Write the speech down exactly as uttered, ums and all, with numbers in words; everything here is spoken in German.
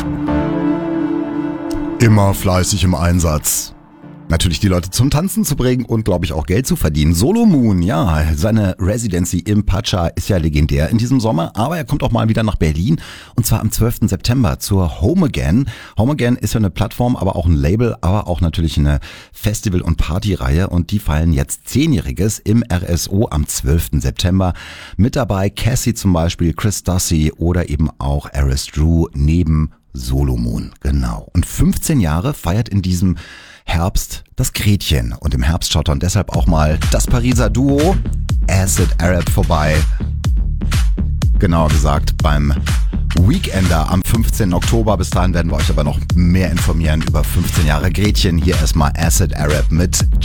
Immer fleißig im Einsatz. Natürlich die Leute zum Tanzen zu bringen und, glaube ich, auch Geld zu verdienen. Solo Moon, ja, seine Residency im Pacha ist ja legendär in diesem Sommer, aber er kommt auch mal wieder nach Berlin und zwar am zwölften September zur Home Again. Home Again ist ja eine Plattform, aber auch ein Label, aber auch natürlich eine Festival- und Partyreihe und die feiern jetzt Zehnjähriges im R S O am zwölften September. Mit dabei Cassie zum Beispiel, Chris Dossi oder eben auch Aris Drew neben Solo Moon, genau. Und fünfzehn Jahre feiert in diesem Herbst das Gretchen. Und im Herbst schaut dann deshalb auch mal das Pariser Duo Acid Arab vorbei. Genauer gesagt beim Weekender am fünfzehnten Oktober. Bis dahin werden wir euch aber noch mehr informieren über fünfzehn Jahre Gretchen. Hier erstmal Acid Arab mit